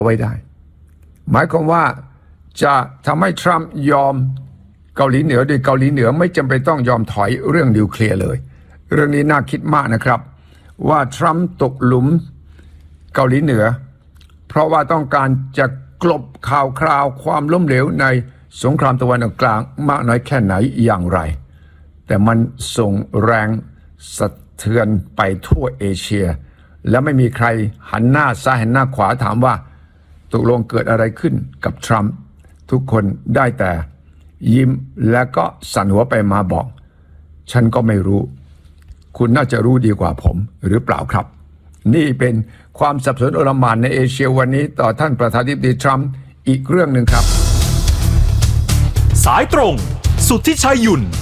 ไว้ได้หมายความว่าจะทำให้ทรัมป์ยอมเกาหลีเหนือโดยเกาหลีเหนือไม่จำเป็นต้องยอมถอยเรื่องนิวเคลียร์เลยเรื่องนี้น่าคิดมากนะครับว่าทรัมป์ตกหลุมเกาหลีเหนือเพราะว่าต้องการจะกลบข่าวคราวความล้มเหลวในสงครามตะวันออกกลางมากน้อยแค่ไหนอย่างไรแต่มันส่งแรงสะเทือนไปทั่วเอเชียและไม่มีใครหันหน้าซ้ายหันหน้าขวาถามว่าตกลงเกิดอะไรขึ้นกับทรัมป์ทุกคนได้แต่ยิ้มและก็สั่นหัวไปมาบอกฉันก็ไม่รู้คุณน่าจะรู้ดีกว่าผมหรือเปล่าครับนี่เป็นความสับสนโอลหม่านในเอเชียวันนี้ต่อท่านประธานาธิบดีทรัมป์อีกเรื่องหนึ่งครับสายตรงสุทธิชัยหยุ่น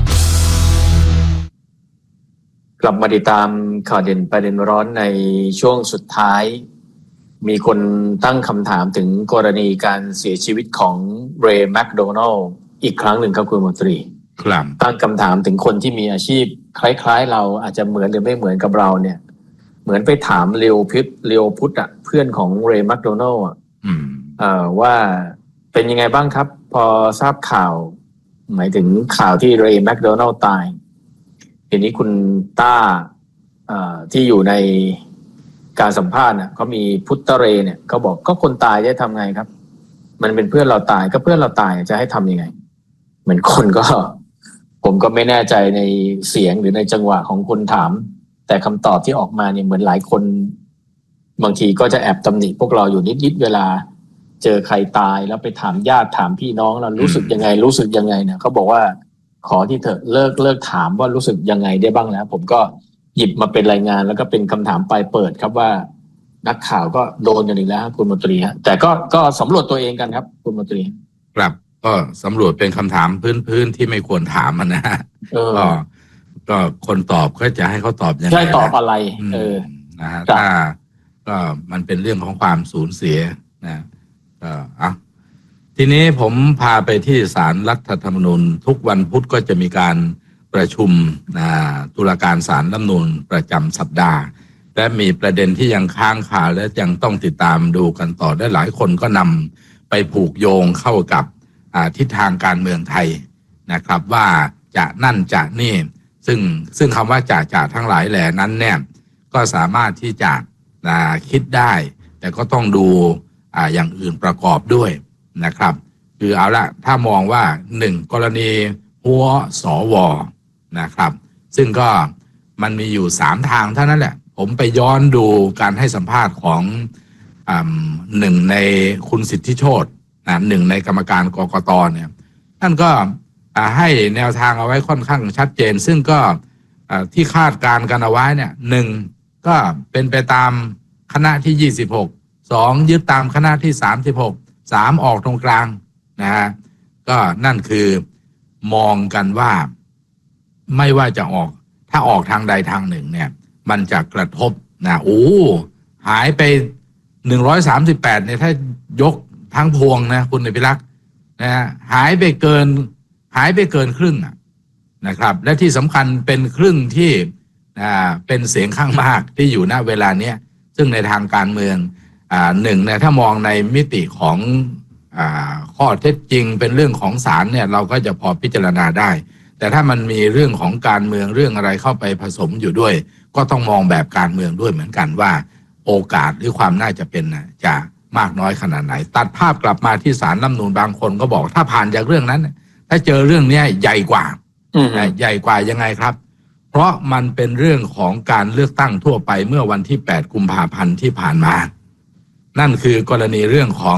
กลับมาติดตามข่าวเด่นประเด็นร้อนในช่วงสุดท้ายมีคนตั้งคำถามถึงกรณีการเสียชีวิตของเรย์แมคโดนัลด์อีกครั้งหนึ่งครับคุณมนตรีครับตั้งคำถามถึงคนที่มีอาชีพคล้ายๆเราอาจจะเหมือนหรือไม่เหมือนกับเราเนี่ยเหมือนไปถามเลโอพุทธอ่ะเพื่อนของเรย์แมคโดนัลด์ว่าเป็นยังไงบ้างครับพอทราบข่าวหมายถึงข่าวที่เรย์แมคโดนัลด์ตายทีนี้คุณต้าที่อยู่ในการสัมภาษณ์เขามีพุทธเรย์เนี่ยเขาบอกก็คนตายจะทำไงครับมันเป็นเพื่อนเราตายก็เพื่อนเราตายจะให้ทำยังไงเหมือนคนก็ผมก็ไม่แน่ใจในเสียงหรือในจังหวะของคนถามแต่คำตอบที่ออกมาเนี่ยเหมือนหลายคนบางทีก็จะแอบตำหนิพวกเราอยู่นิดๆเวลาเจอใครตายแล้วไปถามญาติถามพี่น้องเรารู้สึกยังไงเนี่ยเขาบอกว่าขอที่เถอะเลิกถามว่ารู้สึกยังไงได้บ้างแล้วผมก็หยิบมาเป็นรายงานแล้วก็เป็นคำถามปลายเปิดครับว่านักข่าวก็โดนกันอีกแล้วคุณมนตรีฮะแต่ก็สำรวจตัวเองกันครับคุณมนตรีครับก็สำรวจเป็นคำถามพื้นที่ไม่ควรถามมันนะก็คนตอบก็จะให้เขาตอบยังไงใช่ตอบอะไรนะฮะถ้าก็มันเป็นเรื่องของความสูญเสียนะทีนี้ผมพาไปที่ศาลรัฐธรรมนูญทุกวันพุธก็จะมีการประชุมตุลาการศาลรัฐธรรมนูญประจำสัปดาห์และมีประเด็นที่ยังค้างคาและยังต้องติดตามดูกันต่อได้หลายคนก็นำไปผูกโยงเข้ากับทิศทางการเมืองไทยนะครับว่าจะนั่นจะนี่ซึ่งคำว่าจะทั้งหลายแหล่นั้นเนี่ยก็สามารถที่จะคิดได้แต่ก็ต้องดูอย่างอื่นประกอบด้วยนะครับคือเอาละถ้ามองว่า1กรณีหัวสวนะครับซึ่งก็มันมีอยู่3ทางเท่านั้นแหละผมไปย้อนดูการให้สัมภาษณ์ของหนึ่งในคุณสิทธิโชติหนึ่งในกรรมการกกตเนี่ยท่านก็ให้แนวทางเอาไว้ค่อนข้างชัดเจนซึ่งก็ที่คาดการกันเอาไว้เนี่ย1ก็เป็นไปตามคณะที่26 2ยึดตามคณะที่36 3ออกตรงกลางนะฮะก็นั่นคือมองกันว่าไม่ว่าจะออกถ้าออกทางใดทางหนึ่งเนี่ยมันจะกระทบหายไป138เนี่ยถ้ายกทั้งพวงนะคุณอภิรักษ์นะฮะหายไปเกินครึ่งนะครับและที่สำคัญเป็นครึ่งที่เป็นเสียงข้างมากที่อยู่ณเวลาเนี้ยซึ่งในทางการเมืองเนี่ยถ้ามองในมิติของข้อเท็จจริงเป็นเรื่องของศาลเนี่ยเราก็จะพอพิจารณาได้แต่ถ้ามันมีเรื่องของการเมืองเรื่องอะไรเข้าไปผสมอยู่ด้วยก็ต้องมองแบบการเมืองด้วยเหมือนกันว่าโอกาสหรือความน่าจะเป็นจะมากน้อยขนาดไหนตัดภาพกลับมาที่ศาลรัฐธรรมนูญบางคนก็บอกถ้าผ่านจากเรื่องนั้นถ้าเจอเรื่องนี้ใหญ่กว่ายังไงครับเพราะมันเป็นเรื่องของการเลือกตั้งทั่วไปเมื่อวันที่8กุมภาพันธ์ที่ผ่านมานั่นคือกรณีเรื่องของ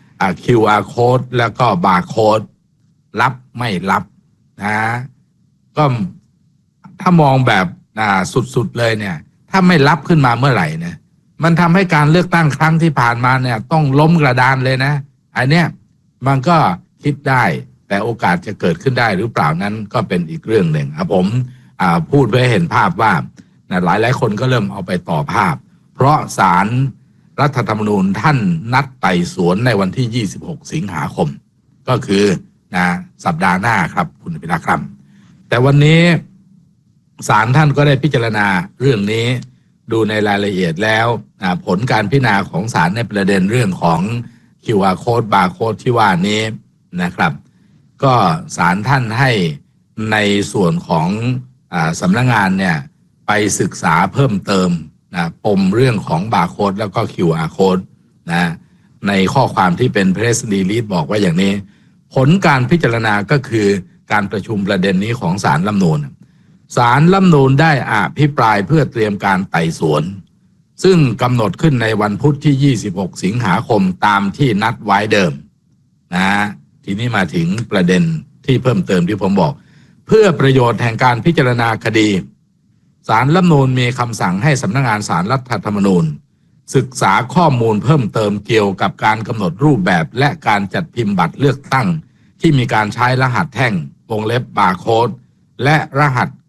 QR code แล้วก็ barcode รับไม่รับนะก็ถ้ามองแบบสุดๆเลยเนี่ยถ้าไม่รับขึ้นมาเมื่อไหร่เนี่ยมันทำให้การเลือกตั้งครั้งที่ผ่านมาเนี่ยต้องล้มกระดานเลยนะอันเนี้ยมันก็คิดได้แต่โอกาสจะเกิดขึ้นได้หรือเปล่านั้นก็เป็นอีกเรื่องหนึ่งครับผมพูดเพื่อให้เห็นภาพว่าหลายคนก็เริ่มเอาไปต่อภาพเพราะศาลรัฐธรรมนูญท่านนัดไต่สวนในวันที่26สิงหาคมก็คือสัปดาห์หน้าครับคุณพิรักษ์ครับแต่วันนี้ศาลท่านก็ได้พิจารณาเรื่องนี้ดูในรายละเอียดแล้วผลการพิจารณาของศาลในประเด็นเรื่องของ QR code barcode ที่ว่านี้นะครับก็ศาลท่านให้ในส่วนของสำนักงานเนี่ยไปศึกษาเพิ่มเติมปมเรื่องของ barcode แล้วก็ QR code นะในข้อความที่เป็น press release บอกว่าอย่างนี้ผลการพิจารณาก็คือการประชุมประเด็นนี้ของศาลรัฐธรรมนูญศาลรัฐธรรมนูญได้อภิปรายเพื่อเตรียมการไต่สวนซึ่งกำหนดขึ้นในวันพุธที่26สิงหาคมตามที่นัดไว้เดิมนะทีนี้มาถึงประเด็นที่เพิ่มเติมที่ผมบอกเพื่อประโยชน์แห่งการพิจารณาคดีศาลรัฐธรรมนูญมีคำสั่งให้สำนักงานศาลรัฐธรรมนูญศึกษาข้อมูลเพิ่มเติมเกี่ยวกับการกำหนดรูปแบบและการจัดพิมพ์บัตรเลือกตั้งที่มีการใช้รหัสแท่งวงเล็บบาร์โค้ดและรหัส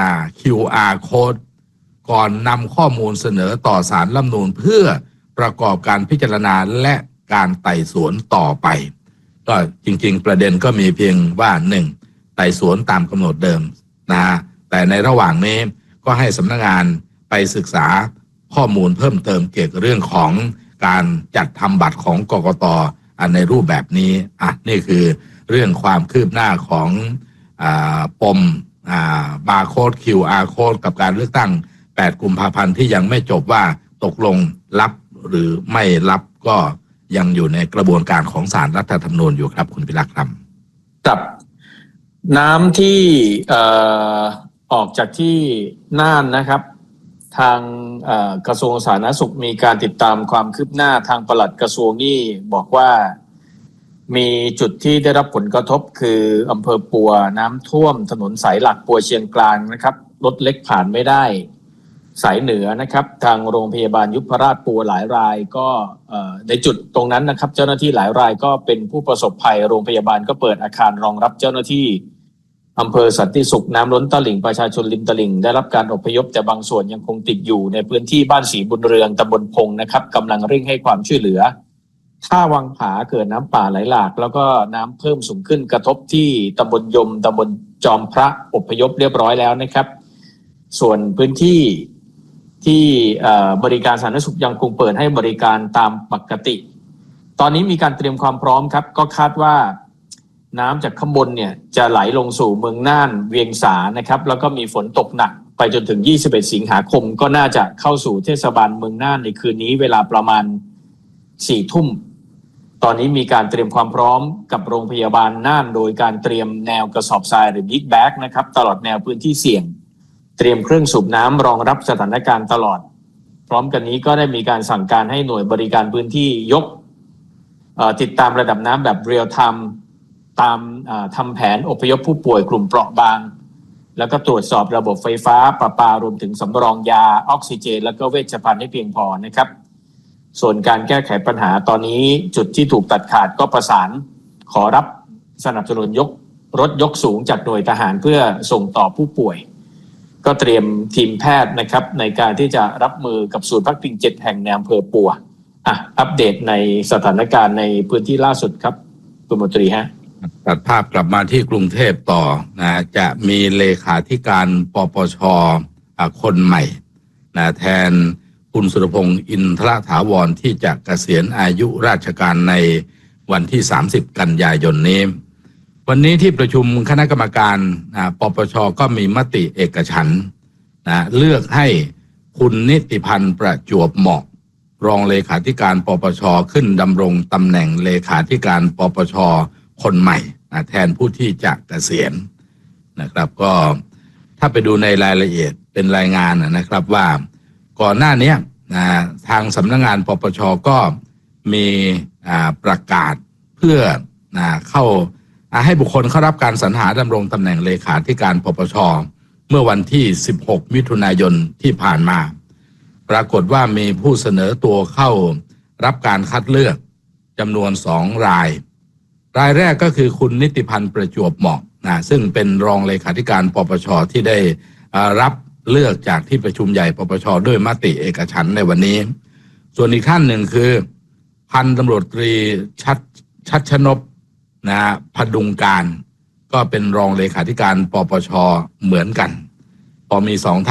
QR code ก่อนนำข้อมูลเสนอต่อศาลรัฐธรรมนูญเพื่อประกอบการพิจารณาและการไต่สวนต่อไปก็จริงๆประเด็นก็มีเพียงว่า1ไต่สวนตามกำหนดเดิมนะแต่ในระหว่างนี้ก็ให้สำนักงานไปศึกษาข้อมูลเพิ่มเติมเกี่ยวกับเรื่องของการจัดทำบัตรของกกต.ในรูปแบบนี้นี่คือเรื่องความคืบหน้าของปมบาร์โค้ด QR code กับการเลือกตั้ง8กุมภาพันธ์ที่ยังไม่จบว่าตกลงรับหรือไม่รับก็ยังอยู่ในกระบวนการของศาลรัฐธรรมนูญอยู่ครับคุณพิรักษ์ครับกับน้ำที่ออกจากที่น่านนะครับทางกระทรวงสาธารณสุขมีการติดตามความคืบหน้าทางปลัดกระทรวงนี่บอกว่ามีจุดที่ได้รับผลกระทบคืออำเภอปัวน้ำท่วมถนนสายหลักปัวเชียงกลางนะครับรถเล็กผ่านไม่ได้สายเหนือนะครับทางโรงพยาบาลยุพราชปัวหลายรายก็ในจุดตรงนั้นนะครับเจ้าหน้าที่หลายรายก็เป็นผู้ประสบภัยโรงพยาบาลก็เปิดอาคารรองรับเจ้าหน้าที่อำเภอสันติสุขน้ำล้นตลิ่งประชาชนริมตลิ่งได้รับการอพยพแต่บางส่วนยังคงติดอยู่ในพื้นที่บ้านศรีบุญเรืองตำบลพงนะครับกำลังเร่งให้ความช่วยเหลือท่าวังผาเกิดน้ำป่าไหลหลากแล้วก็น้ำเพิ่มสูงขึ้นกระทบที่ตำบลยมตำบลจอมพระอพยพเรียบร้อยแล้วนะครับส่วนพื้นที่ที่บริการสาธารณสุขยังคงเปิดให้บริการตามปกติตอนนี้มีการเตรียมความพร้อมครับก็คาดว่าน้ำจากข้างบนเนี่ยจะไหลลงสู่เมืองน่านเวียงสานะครับแล้วก็มีฝนตกหนักไปจนถึง21สิงหาคมก็น่าจะเข้าสู่เทศบาลเมืองน่านในคืนนี้เวลาประมาณ4 ทุ่มตอนนี้มีการเตรียมความพร้อมกับโรงพยาบาลน่านโดยการเตรียมแนวกระสอบทรายหรือบิ๊กแบ็กนะครับตลอดแนวพื้นที่เสี่ยงเตรียมเครื่องสูบน้ำรองรับสถานการณ์ตลอดพร้อมกันนี้ก็ได้มีการสั่งการให้หน่วยบริการพื้นที่ยกติดตามระดับน้ำแบบเรียลไทม์ตามทำแผนอพยพผู้ป่วยกลุ่มเปราะบางแล้วก็ตรวจสอบระบบไฟฟ้าประปารวมถึงสำรองยาออกซิเจนแล้วก็เวชภัณฑ์ให้เพียงพอนะครับส่วนการแก้ไขปัญหาตอนนี้จุดที่ถูกตัดขาดก็ประสานขอรับสนับสนุนรถยกสูงจากหน่วยทหารเพื่อส่งต่อผู้ป่วยก็เตรียมทีมแพทย์นะครับในการที่จะรับมือกับศูนย์พักพิง7แห่งในอำเภอปัวอัปเดตในสถานการณ์ในพื้นที่ล่าสุดครับคุณมนตรีฮะตัดภาพกลับมาที่กรุงเทพต่อนะจะมีเลขาธิการปปช.คนใหม่นะแทนคุณสุรพงษ์อินทรถาวรที่จะเกษียณอายุราชการในวันที่30กันยายนนี้วันนี้ที่ประชุมคณะกรรมการปปช.ก็มีมติเอกฉันท์เลือกให้คุณนิติพันธ์ประจวบเหมาะรองเลขาธิการปปช.ขึ้นดำรงตำแหน่งเลขาธิการปปช.คนใหม่แทนผู้ที่จะเกษียณนะครับก็ถ้าไปดูในรายละเอียดเป็นรายงานนะครับว่าก่อนหน้านี้ทางสำนักงานปปช.ก็มีประกาศเพื่อเข้าให้บุคคลเข้ารับการสรรหาดำรงตำแหน่งเลขาธิการปปช.เมื่อวันที่16มิถุนายนที่ผ่านมาปรากฏว่ามีผู้เสนอตัวเข้ารับการคัดเลือกจำนวน2 รายแรกก็คือคุณนิติพันธ์ประจวบเหมาะซึ่งเป็นรองเลขาธิการปปช.ที่ได้รับเลือกจากที่ประชุมใหญ่ปปช.ด้วยมติเอกฉันท์ในวันนี้ส่วนอีกท่านหนึ่งคือพันตำรวจตรีชัชนพพดุงการก็เป็นรองเลขาธิการปปช.เหมือนกันพอมี2 ท่าน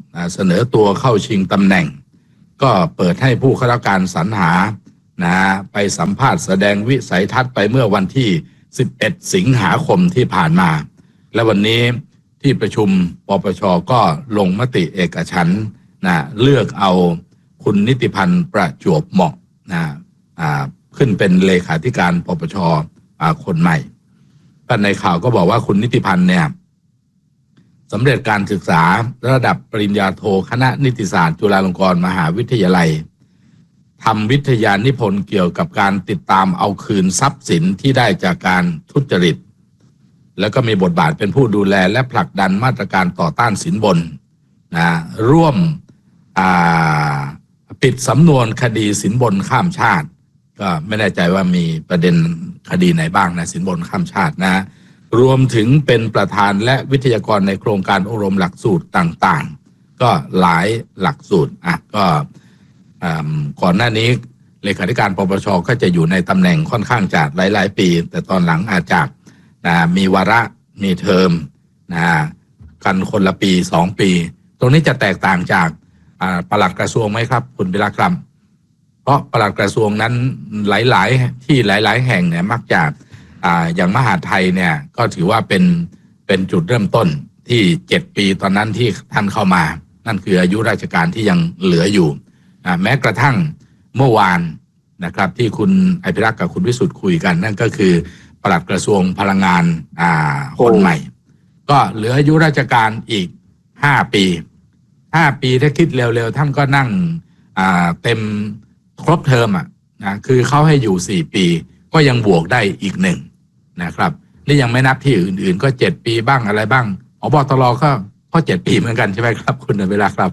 เสนอตัวเข้าชิงตำแหน่งก็เปิดให้ผู้เข้ารับการสรรหาไปสัมภาษณ์แสดงวิสัยทัศน์ไปเมื่อวันที่11 สิงหาคมที่ผ่านมาและวันนี้ที่ประชุมปปชก็ลงมติเอกฉันท์เลือกเอาคุณนิติพันธ์ประจวบเหมาะขึ้นเป็นเลขาธิการปปชคนใหม่ท่านในข่าวก็บอกว่าคุณนิติพันธ์เนี่ยสำเร็จการศึกษาระดับปริญญาโทคณะนิติศาสตร์จุฬาลงกรณ์มหาวิทยาลัยทำวิทยานิพนธ์เกี่ยวกับการติดตามเอาคืนทรัพย์สินที่ได้จากการทุจริตแล้วก็มีบทบาทเป็นผู้ดูแลและผลักดันมาตรการต่อต้านสินบนร่วมปิดสำนวนคดีสินบนข้ามชาติก็ไม่แน่ใจว่ามีประเด็นคดีไหนบ้างนะสินบนข้ามชาติรวมถึงเป็นประธานและวิทยากรในโครงการอบรมหลักสูตรต่างๆก็หลายหลักสูตรก็ก่อนหน้านี้เลขาธิการปปชก็จะอยู่ในตำแหน่งค่อนข้างจะหลายปีแต่ตอนหลังอาจจะมีวาระมีเทอมกันคนละปี2 ปีตรงนี้จะแตกต่างจากปลัดกระทรวงไหมครับคุณวิระครับเพราะปลัดกระทรวงนั้นหลายๆที่หลายๆแห่งเนี่ยมักจะอย่างมหาดไทยเนี่ยก็ถือว่าเป็นจุดเริ่มต้นที่7 ปีตอนนั้นที่ท่านเข้ามานั่นคืออายุราชการที่ยังเหลืออยู่แม้กระทั่งเมื่อวานนะครับที่คุณอภิรักษ์กับคุณวิสุทธ์คุยกันนั่นก็คือปลัดกระทรวงพลังงานคนใหม่ก็เหลืออายุราชการอีก5 ปีถ้าคิดเร็วๆท่านก็นั่งเต็มครบเทอมคือเขาให้อยู่4 ปีก็ยังบวกได้อีก1นะครับนี่ยังไม่นับที่อื่นๆก็7 ปีบ้างอะไรบ้างผบตรก็7 ปีเหมือนกันใช่ไหมครับคุณเวลาครับ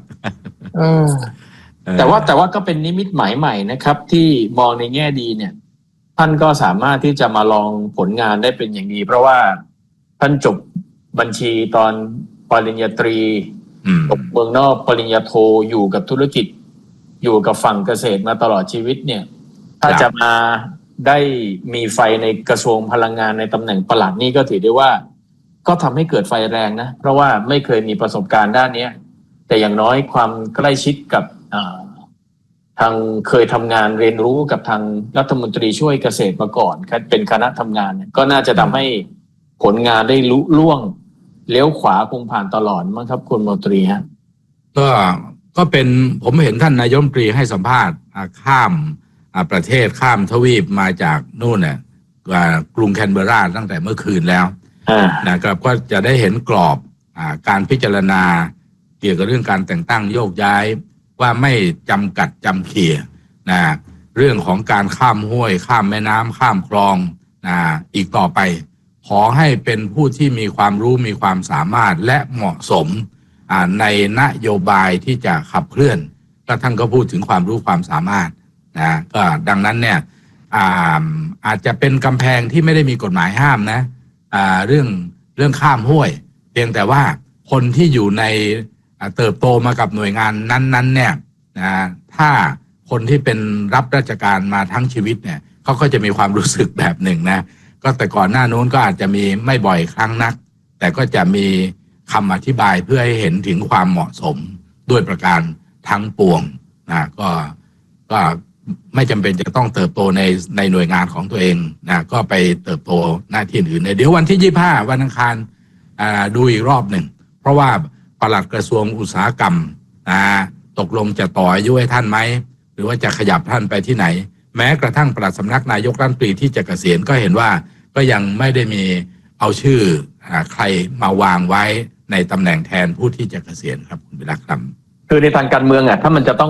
แต่ว่าก็เป็นนิมิตหมายใหม่นะครับที่มองในแง่ดีเนี่ยท่านก็สามารถที่จะมาลองผลงานได้เป็นอย่างดีเพราะว่าท่านจบบัญชีตอนปริญญาตรีจบเมืองนอกปริญญาโทอยู่กับธุรกิจอยู่กับฝั่งเกษตรมาตลอดชีวิตเนี่ยถ้าจะมาได้มีไฟในกระทรวงพลังงานในตำแหน่งปลัดนี่ก็ถือได้ว่าก็ทำให้เกิดไฟแรงนะเพราะว่าไม่เคยมีประสบการณ์ด้านนี้แต่อย่างน้อยความใกล้ชิดกับทางเคยทำงานเรียนรู้กับทางรัฐมนตรีช่วยเกษตรมาก่อนเป็นคณะทำงานก็น่าจะทำให้ผลงานได้ลุล่วงเลี้ยวขวาคงผ่านตลอดมั้งครับคุณมนตรีฮะก็เป็นผมเห็นท่านนายกรัฐมนตรีให้สัมภาษณ์ข้ามประเทศข้ามทวีปมาจากนู่นเนี่ยกรุงแคนเบอร์ราตั้งแต่เมื่อคืนแล้วนะครับก็จะได้เห็นกรอบการพิจารณาเกี่ยวกับเรื่องการแต่งตั้งโยกย้ายว่าไม่จำกัดจำเขี่ยเรื่องของการข้ามห้วยข้ามแม่น้ำข้ามคลองอีกต่อไปขอให้เป็นผู้ที่มีความรู้มีความสามารถและเหมาะสมในนโยบายที่จะขับเคลื่อนก็ท่านก็พูดถึงความรู้ความสามารถก็ดังนั้นเนี่ยอาจจะเป็นกำแพงที่ไม่ได้มีกฎหมายห้ามนะเรื่องข้ามห้วยเพียงแต่ว่าคนที่อยู่ในเติบโตมากับหน่วยงานนั้นๆเนี่ยถ้าคนที่เป็นรับราชการมาทั้งชีวิตเนี่ยเขาก็จะมีความรู้สึกแบบหนึ่งนะก็แต่ก่อนหน้านู้นก็อาจจะมีไม่บ่อยครั้งนักแต่ก็จะมีคำอธิบายเพื่อให้เห็นถึงความเหมาะสมด้วยประการทั้งปวงก็ไม่จำเป็นจะต้องเติบโตในหน่วยงานของตัวเองก็ไปเติบโตหน้าที่อื่นเดี๋ยววันที่25วันอังคารดูอีกรอบหนึ่งเพราะว่าปลัดกระทรวงอุตสาหกรรมตกลงจะต่ออายุให้ท่านไหมหรือว่าจะขยับท่านไปที่ไหนแม้กระทั่งปลัดสำนักนายกรัฐมนตรีที่จะเกษียณก็เห็นว่าก็ยังไม่ได้มีเอาชื่อใครมาวางไว้ในตำแหน่งแทนผู้ที่จะเกษียณครับคุณวิรักษ์ครับคือในทางการเมืองถ้ามันจะต้อง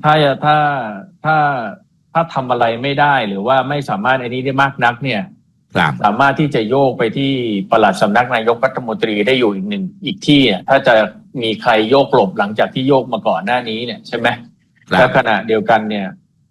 ถ้าทำอะไรไม่ได้หรือว่าไม่สามารถอันนี้ได้มากนักเนี่ยสามารถที่จะโยกไปที่ปลัดสำนักนายกรัฐมนตรีได้อยู่อีกที่ถ้าจะมีใครโยกหลบหลังจากที่โยกมาก่อนหน้านี้เนี่ยใช่ไหมและขณะเดียวกันเนี่ย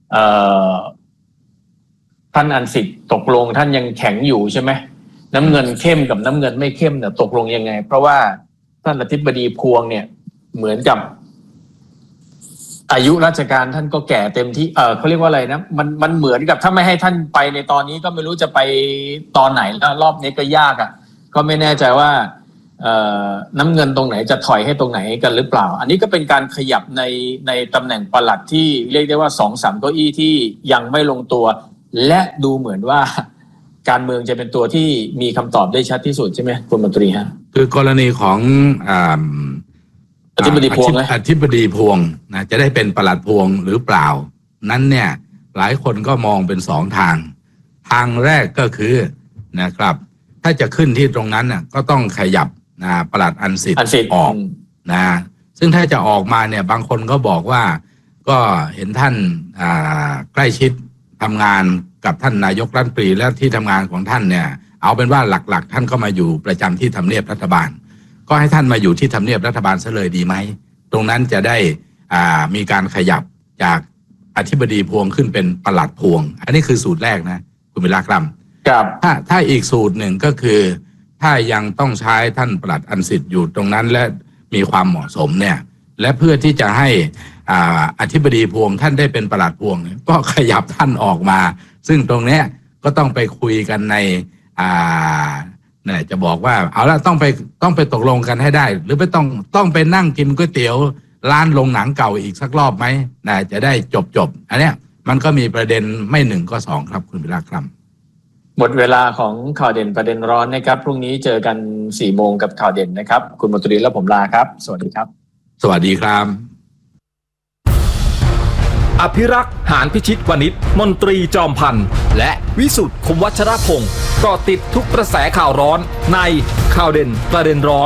ท่านอันสิทธิ์ตกลงท่านยังแข็งอยู่ใช่ไหมน้ำเงินเข้มกับน้ำเงินไม่เข้มเนี่ยตกลงยังไงเพราะว่าท่านอธิบดีพวงเนี่ยเหมือนกับอายุราชการท่านก็แก่เต็มที่เขาเรียกว่าอะไรนะมันเหมือนกับถ้าไม่ให้ท่านไปในตอนนี้ก็ไม่รู้จะไปตอนไหนแล้วรอบนี้ก็ยากก็ไม่แน่ใจว่าน้ำเงินตรงไหนจะถอยให้ตรงไหนกันหรือเปล่าอันนี้ก็เป็นการขยับในตำแหน่งปลัดที่เรียกได้ว่า 2-3 เก้าอี้ที่ยังไม่ลงตัวและดูเหมือนว่าการเมืองจะเป็นตัวที่มีคำตอบได้ชัดที่สุดใช่ไหมคุณมนตรีฮะคือกรณีของอธิบดีพวงนะอธิบดีพวงนะจะได้เป็นปลัดพวงหรือเปล่านั้นเนี่ยหลายคนก็มองเป็น2 ทางแรกก็คือนะครับถ้าจะขึ้นที่ตรงนั้นน่ะก็ต้องขยับปลัดอันสิทธิ์ออกนะซึ่งถ้าจะออกมาเนี่ยบางคนก็บอกว่าก็เห็นท่านใกล้ชิดทำงานกับท่านนายกรัฐมนตรีและที่ทำงานของท่านเนี่ยเอาเป็นว่าหลักๆท่านก็มาอยู่ประจำที่ทำเนียบรัฐบาลก็ให้ท่านมาอยู่ที่ทำเนียบรัฐบาลซะเลยดีไหมตรงนั้นจะได้มีการขยับจากอธิบดีพวงขึ้นเป็นปลัดพวงอันนี้คือสูตรแรกนะคุณวิลาครับถ้าอีกสูตรหนึ่งก็คือถ้ายังต้องใช้ท่านปลัดอันสิทธิ์อยู่ตรงนั้นและมีความเหมาะสมเนี่ยและเพื่อที่จะให้อธิบดีพวงท่านได้เป็นปลัดพวงก็ขยับท่านออกมาซึ่งตรงนี้ก็ต้องไปคุยกันในเนี่ยจะบอกว่าเอาละต้องไปตกลงกันให้ได้หรือไม่ต้องไปนั่งกินก๋วยเตี๋ยวร้านโรงหนังเก่าอีกสักรอบไหมนะจะได้จบอันเนี้ยมันก็มีประเด็นไม่1ก็2ครับคุณวิลาครับหมดเวลาของข่าวเด่นประเด็นร้อนนะครับพรุ่งนี้เจอกัน 4 โมงกับข่าวเด่นนะครับคุณมนตรีและผมลาครับสวัสดีครับสวัสดีครับอภิรักษ์หานพิชิตวณิชมนตรีจอมพันธ์และวิสุทธิ์คมวัชรพงศ์ก็ติดทุกกระแสข่าวร้อนในข่าวเด่นประเด็นร้อน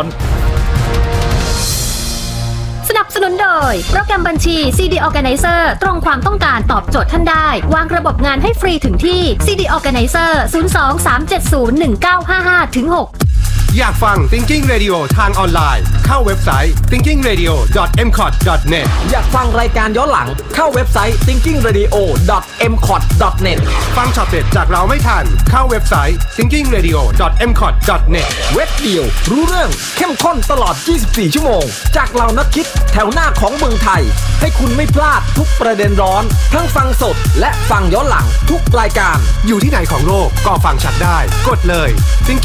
สนับสนุนโดยโปรแกรมบัญชี CD Organizer ตรงความต้องการตอบโจทย์ท่านได้วางระบบงานให้ฟรีถึงที่ CD Organizer 02-370-1955-6 อยากฟัง Thinking Radio ทางออนไลน์เข้าเว็บไซต์ thinkingradio.mcot.net อยากฟังรายการย้อนหลังเข้าเว็บไซต์ thinkingradio.mcot.net ฟังช็อตเด็ดจากเราไม่ทันเข้าเว็บไซต์ thinkingradio.mcot.net เว็บเดียวรู้เรื่องเข้มข้นตลอด 24 ชั่วโมงจากเหล่านักคิดแถวหน้าของเมืองไทยให้คุณไม่พลาดทุกประเด็นร้อนทั้งฟังสดและฟังย้อนหลังทุกรายการอยู่ที่ไหนของโลกก็ฟังชัดได้กดเลย Thinking